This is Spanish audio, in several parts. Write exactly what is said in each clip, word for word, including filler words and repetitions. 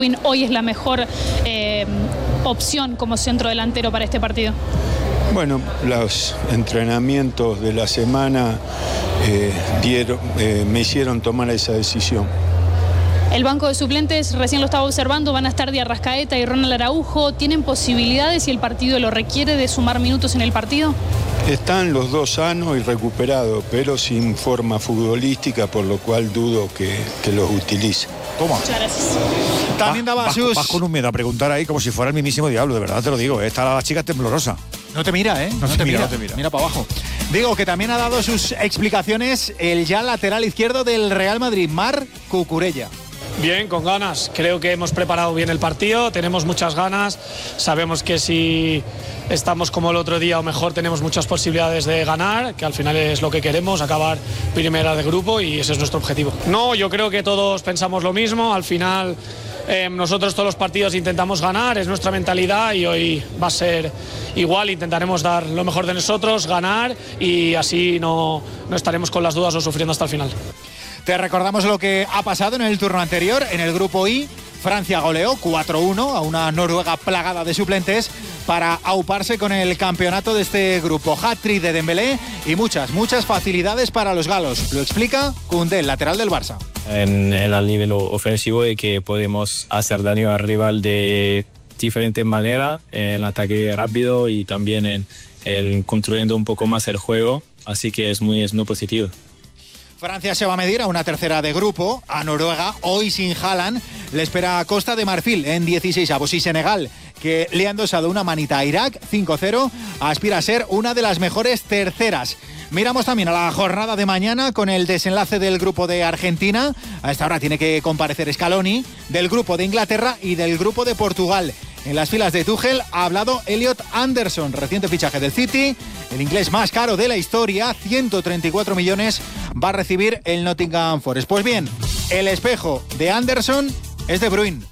hoy es la mejor eh, opción como centro delantero para este partido? Bueno, los entrenamientos de la semana eh, dieron, eh, me hicieron tomar esa decisión. El banco de suplentes, recién lo estaba observando, van a estar de Arrascaeta y Ronald Araujo. ¿Tienen posibilidades, si el partido lo requiere, de sumar minutos en el partido? Están los dos sanos y recuperados, pero sin forma futbolística, por lo cual dudo que, que los utilice. Toma. Muchas gracias. También daba vas, sus... vas con un miedo a preguntar ahí como si fuera el mismísimo diablo, de verdad te lo digo, ¿eh? Está la chica temblorosa. No te mira, ¿eh? No, no te mira, no te mira. Mira para abajo. Digo que también ha dado sus explicaciones el ya lateral izquierdo del Real Madrid, Marc Cucurella. Bien, con ganas. Creo que hemos preparado bien el partido, tenemos muchas ganas. Sabemos que si estamos como el otro día o mejor tenemos muchas posibilidades de ganar, que al final es lo que queremos, acabar primera de grupo, y ese es nuestro objetivo. No, yo creo que todos pensamos lo mismo. Al final eh, nosotros todos los partidos intentamos ganar, es nuestra mentalidad, y hoy va a ser igual. Intentaremos dar lo mejor de nosotros, ganar, y así no, no estaremos con las dudas o sufriendo hasta el final. Te recordamos lo que ha pasado en el turno anterior. En el grupo I, Francia goleó cuatro uno a una Noruega plagada de suplentes para auparse con el campeonato de este grupo. Hat-trick de Dembélé y muchas, muchas facilidades para los galos. Lo explica Koundé, el lateral del Barça. En, en el nivel ofensivo, y que podemos hacer daño al rival de diferentes maneras, en ataque rápido y también en, en construyendo un poco más el juego. Así que es muy, es muy positivo. Francia se va a medir a una tercera de grupo, a Noruega, hoy sin Haaland. Le espera Costa de Marfil en dieciséis avos, y Senegal, que le han dosado una manita a Irak, cinco cero, aspira a ser una de las mejores terceras. Miramos también a la jornada de mañana con el desenlace del grupo de Argentina. A esta hora tiene que comparecer Scaloni, del grupo de Inglaterra y del grupo de Portugal. En las filas de Tuchel ha hablado Elliot Anderson, reciente fichaje del City, el inglés más caro de la historia, ciento treinta y cuatro millones, va a recibir el Nottingham Forest. Pues bien, el espejo de Anderson es De Bruyne.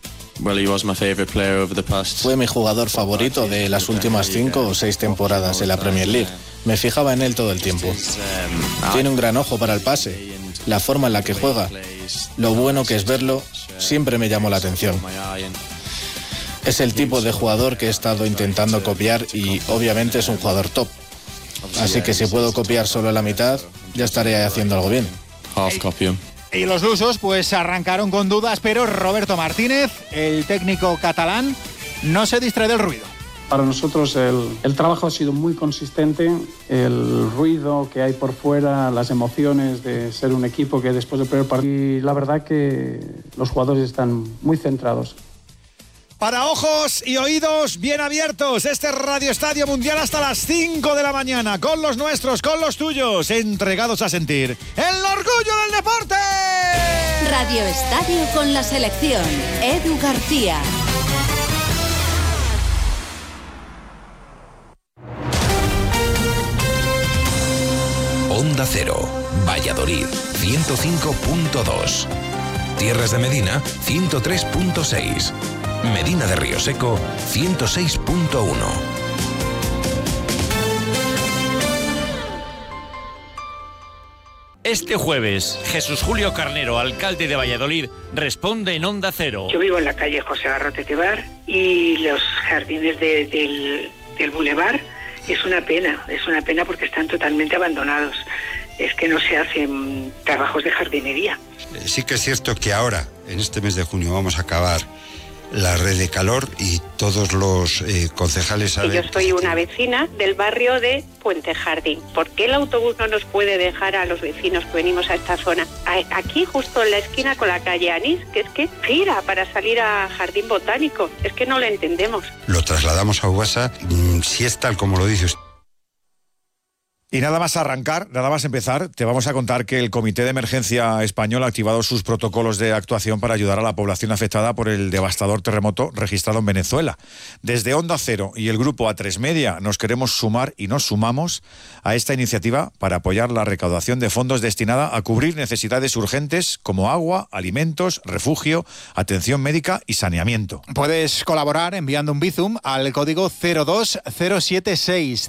Fue mi jugador favorito de las últimas cinco o seis temporadas en la Premier League. Me fijaba en él todo el tiempo. Tiene un gran ojo para el pase, la forma en la que juega, lo bueno que es verlo, siempre me llamó la atención. Es el tipo de jugador que he estado intentando copiar, y obviamente es un jugador top. Así que si puedo copiar solo la mitad, ya estaré haciendo algo bien. Y los lusos pues arrancaron con dudas, pero Roberto Martínez, el técnico catalán, no se distrae del ruido. Para nosotros el, el trabajo ha sido muy consistente, el ruido que hay por fuera, las emociones de ser un equipo que después del primer partido, y la verdad que los jugadores están muy centrados. Para ojos y oídos bien abiertos, este Radio Estadio Mundial hasta las cinco de la mañana, con los nuestros, con los tuyos, entregados a sentir el orgullo del deporte. Radio Estadio con la selección, Edu García. Onda Cero, Valladolid, ciento cinco punto dos. Tierras de Medina, ciento tres punto seis. Medina de Río Seco, ciento seis punto uno. Este jueves, Jesús Julio Carnero, alcalde de Valladolid, responde en Onda Cero. Yo vivo en la calle José Garrote Tebar, y los jardines de, del, del Boulevard es una pena, es una pena porque están totalmente abandonados. Es que no se hacen trabajos de jardinería. Sí que es cierto que ahora, en este mes de junio, vamos a acabar la red de calor, y todos los eh, concejales saben... Yo soy una vecina del barrio de Puente Jardín. ¿Por qué el autobús no nos puede dejar a los vecinos que venimos a esta zona? Aquí, justo en la esquina con la calle Anís, que es que gira para salir a Jardín Botánico. Es que no lo entendemos. Lo trasladamos a Ugasa, si es tal como lo dice usted. Y nada más arrancar, nada más empezar, te vamos a contar que el Comité de Emergencia Español ha activado sus protocolos de actuación para ayudar a la población afectada por el devastador terremoto registrado en Venezuela. Desde Onda Cero y el grupo A tres Media nos queremos sumar y nos sumamos a esta iniciativa para apoyar la recaudación de fondos destinada a cubrir necesidades urgentes como agua, alimentos, refugio, atención médica y saneamiento. Puedes colaborar enviando un Bizum al código cero dos cero siete seis,